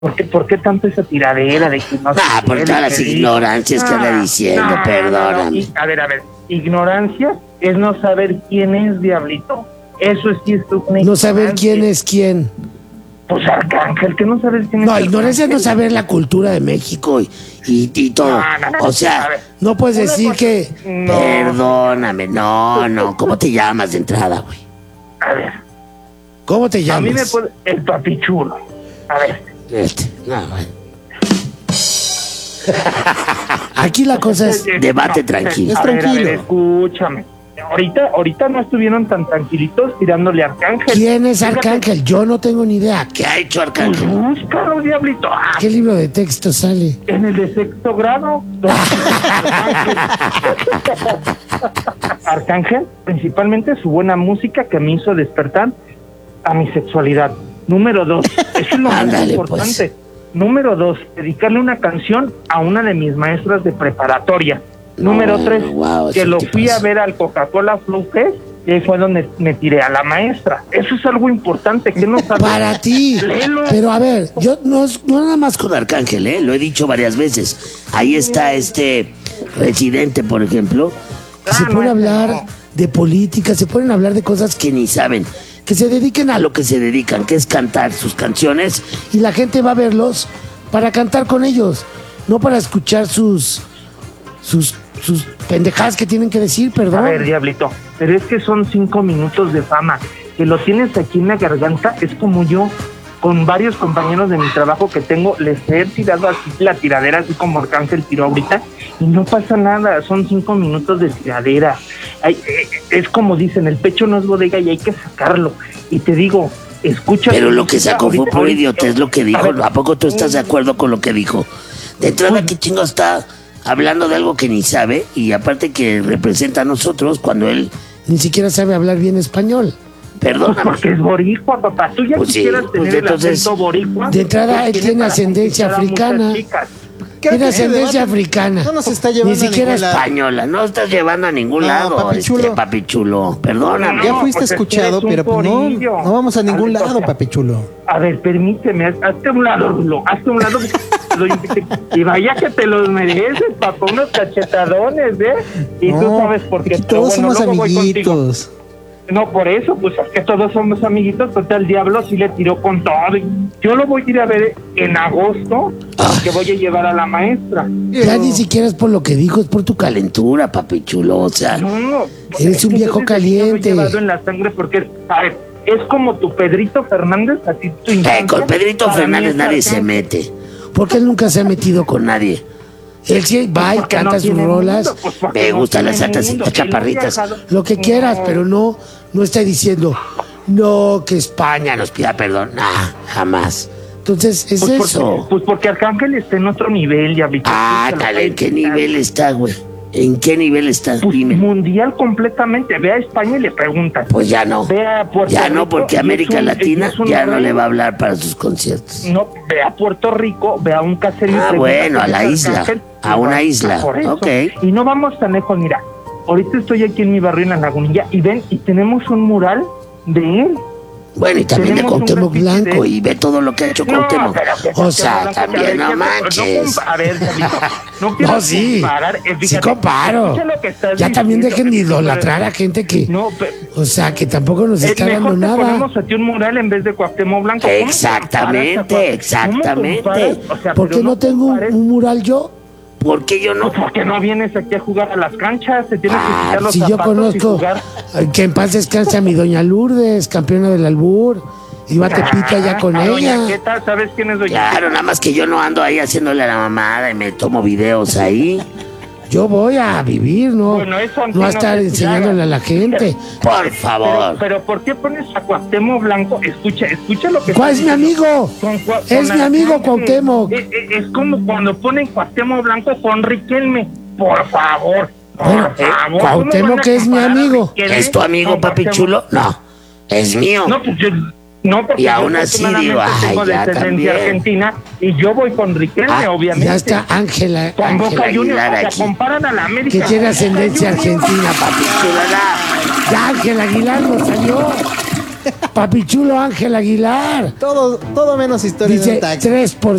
¿Por qué tanto esa tiradera de que no se por puede, todas las que ignorancias que anda diciendo, perdóname. A ver, ignorancia es no saber quién es Diablito. Eso sí es una No saber quién es quién. Pues Arcángel, que no sabes quién es. No, ignorancia es no saber la cultura de México y todo. No, o sea, ver, no puedes decir que... No. Perdóname, no. ¿Cómo te llamas de entrada, güey? A ver. ¿Cómo te llamas? A mí me puede... El papichulo. A ver. Güey. Aquí la cosa es... Debate tranquilo. Es tranquilo. A ver, escúchame. Ahorita no estuvieron tan tranquilitos tirándole a Arcángel. ¿Quién es Arcángel? Yo no tengo ni idea. ¿Qué ha hecho Pues Arcángel? búscalo, Diablito. ¿Qué libro de texto sale? En el de sexto grado. Arcángel, principalmente su buena música que me hizo despertar a mi sexualidad. Número 2, eso es lo más importante. Pues. Número 2, dedicarle una canción a una de mis maestras de preparatoria. Número 3, que lo fui a ver al Coca-Cola Flow Fest, y ahí fue donde me tiré a la maestra. Eso es algo importante que no sabes. Para ti. Léelo. Pero a ver, yo no nada más con Arcángel, lo he dicho varias veces. Ahí está Residente, por ejemplo, que se pone a hablar de política, se ponen a hablar de cosas que ni saben. Que se dediquen a lo que se dedican, que es cantar sus canciones. Y la gente va a verlos para cantar con ellos, no para escuchar sus pendejadas que tienen que decir, perdón. A ver, Diablito, pero es que son 5 minutos de fama. Que lo tienes aquí en la garganta, es como yo, con varios compañeros de mi trabajo que tengo, les he tirado así la tiradera, así como Arcángel tiró ahorita, y no pasa nada, son 5 minutos de tiradera. Es como dicen, el pecho no es bodega y hay que sacarlo. Y te digo, escucha... Pero lo que sacó fue por idiotez lo que dijo. ¿A poco tú estás de acuerdo con lo que dijo? De entrada, ¿qué chingo está hablando de algo que ni sabe? Y aparte que representa a nosotros cuando él... Ni siquiera sabe hablar bien español. Perdón. Porque es boricua, papá. Tú ya quisieras tener el acento boricua. De entrada, él tiene ascendencia africana. Tiene ascendencia africana. No nos está llevando ni siquiera española. No estás llevando a ningún lado, papichulo. Perdóname. Ya fuiste escuchado, pero no vamos a ningún lado, papichulo. A ver, permíteme, hazte a un lado, Rulo. Hazte a un lado. Y vaya que te los mereces, papá. Unos cachetadones, Y tú sabes por qué. Todos somos amiguitos. No, por eso, pues es que todos somos amiguitos, pues el diablo sí le tiró con todo. Yo lo voy a ir a ver en agosto, que voy a llevar a la maestra. Ya ni siquiera es por lo que dijo, es por tu calentura, papi chulo, o sea, eres un viejo caliente. Lo he llevado en la sangre porque, a ver, es como tu Pedrito Fernández, así tu infancia. Con Pedrito Fernández nadie se mete, porque él nunca se ha metido con nadie. Él sí va y canta sus rolas. Me gustan las altas chaparritas. Lo que quieras, pero no está diciendo no que España nos pida perdón. Jamás. Entonces, es eso. Pues porque Arcángel está en otro nivel, ya vi. Dale, ¿en qué nivel está, güey? ¿En qué nivel está? Pues mundial completamente. Ve a España y le preguntan. Pues ya no. Ve a Puerto ya Rico, no, porque América Latina ya no le va a hablar para sus conciertos. No, ve a Puerto Rico, ve a un caserío. Bueno, a la isla. A una isla. Ok. Y no vamos tan lejos, mira. Ahorita estoy aquí en mi barrio, en La Lagunilla, y ven, y tenemos un mural de él. Bueno, y también de Cuauhtémoc Blanco, y ve todo lo que ha hecho Cuauhtémoc. O sea, también no manches. A ver, no sí, comparar. Sí comparo. Ya también dejen de idolatrar a gente que... O sea, que tampoco nos está dando nada. Ponemos a ti un mural en vez de Cuauhtémoc Blanco. Exactamente. ¿Por qué no tengo un mural yo? ¿Por qué yo no? Pues porque no vienes aquí a jugar a las canchas, se tiene que quitar los si yo conozco que en paz descanse a mi doña Lourdes, campeona del albur, iba a Tepito allá con ella. ¿Qué tal? ¿Sabes quién es doña? Claro, nada más que yo no ando ahí haciéndole a la mamada y me tomo videos ahí. Yo voy a vivir, ¿no? Bueno, eso no a estar enseñándole a la gente. Por favor. Pero ¿por qué pones a Cuauhtémoc Blanco? Escucha lo que... ¿Cuál es mi amigo? Es mi amigo Cuauhtémoc. Es como cuando ponen Cuauhtémoc Blanco con Riquelme. Por favor. Cuauhtémoc es mi amigo. ¿Es tu amigo, papi chulo? No, es mío. No, pues no, porque y aún así digo, tengo descendencia argentina y yo voy con Riquelme, obviamente. Ya está Ángela Aguilar aquí. Se comparan a la América. Que tiene ascendencia argentina, papi chulo. Ya Ángela Aguilar nos salió. Papichulo Ángel Aguilar. Todo menos historia de Dice un taxi. 3